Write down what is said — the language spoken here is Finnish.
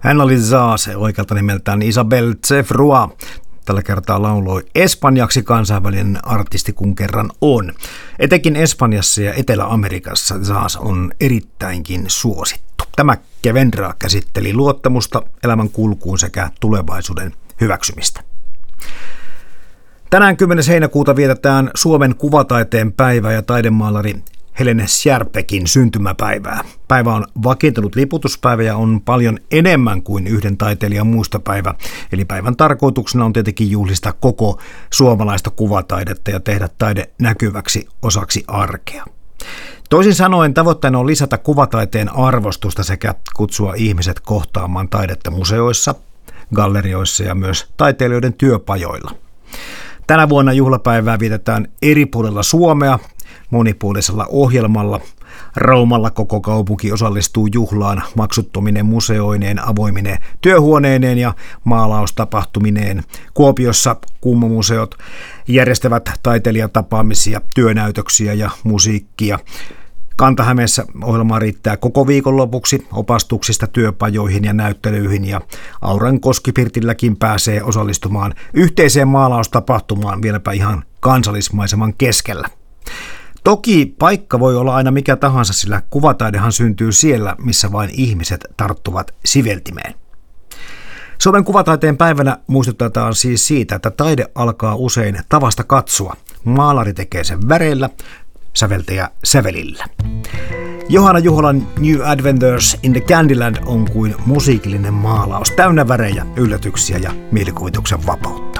Hän oli Zaas, oikealta nimeltään Isabel Zefrua. Tällä kertaa lauloi espanjaksi kansainvälinen artisti kun kerran on. Etenkin Espanjassa ja Etelä-Amerikassa Zaas on erittäinkin suosittu. Tämä Kevendra käsitteli luottamusta elämän kulkuun sekä tulevaisuuden hyväksymistä. Tänään 10. heinäkuuta vietetään Suomen kuvataiteen päivää ja taidemaalari Helene Sierpekin syntymäpäivää. Päivä on vakiintunut liputuspäivä ja on paljon enemmän kuin yhden taiteilijan muistopäivä. Eli päivän tarkoituksena on tietenkin juhlistaa koko suomalaista kuvataidetta ja tehdä taide näkyväksi osaksi arkea. Toisin sanoen tavoitteena on lisätä kuvataiteen arvostusta sekä kutsua ihmiset kohtaamaan taidetta museoissa, gallerioissa ja myös taiteilijoiden työpajoilla. Tänä vuonna juhlapäivää vietetään eri puolilla Suomea monipuolisella ohjelmalla. Raumalla koko kaupunki osallistuu juhlaan maksuttomine museoineen, avoimine työhuoneineen ja maalaustapahtumineen. Kuopiossa Kummomuseot järjestävät taiteilijatapaamisia, työnäytöksiä ja musiikkia. Kanta-Hämeessä ohjelmaa riittää koko viikonlopuksi opastuksista työpajoihin ja näyttelyihin, ja Auran Koskipirtilläkin pääsee osallistumaan yhteiseen maalaustapahtumaan vieläpä ihan kansallismaiseman keskellä. Toki paikka voi olla aina mikä tahansa, sillä kuvataidehan syntyy siellä, missä vain ihmiset tarttuvat siveltimeen. Suomen kuvataiteen päivänä muistutetaan siis siitä, että taide alkaa usein tavasta katsoa. Maalari tekee sen väreillä, säveltäjä sävelillä. Johanna Juholan New Adventures in the Candyland on kuin musiikillinen maalaus, täynnä värejä, yllätyksiä ja mielikuvituksen vapautta.